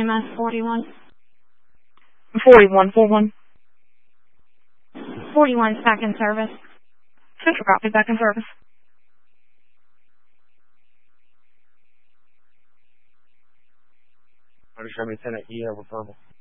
EMS 41. 4141. 41 back in service. Central copy, back in service. Lieutenant E over verbal.